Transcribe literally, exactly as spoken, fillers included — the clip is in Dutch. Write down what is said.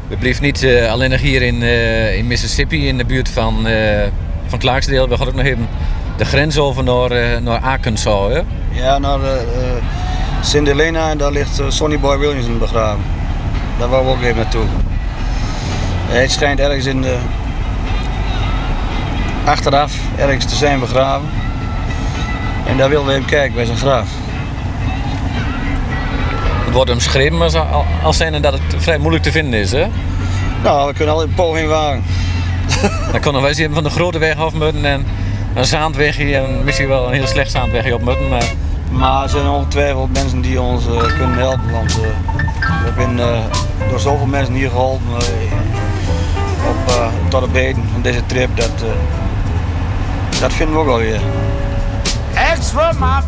We blijven niet uh, alleen nog hier in, uh, in Mississippi, in de buurt van, uh, van Clarksdale. We gaan ook nog even de grens over naar, uh, naar Arkansas. Hè? Ja, naar uh, Sint Helena en daar ligt uh, Sonny Boy Williamson begraven. Daar wou we ook even naartoe. Hij schijnt ergens in de... achteraf ergens te zijn begraven. En daar wilden we even kijken bij zijn graf. Het wordt omschreven als, als zijn dat het vrij moeilijk te vinden is, hè? Nou, we kunnen al een poging wagen. Dan kunnen wij zien van de grote weg af moeten en een zaandwegje en misschien wel een heel slecht zaandwegje op moeten. Maar... maar er zijn ongetwijfeld mensen die ons uh, kunnen helpen, want uh, we hebben uh, door zoveel mensen hier geholpen uh, op, uh, tot de benen van deze trip. Dat, uh, dat vinden we ook wel weer. Extra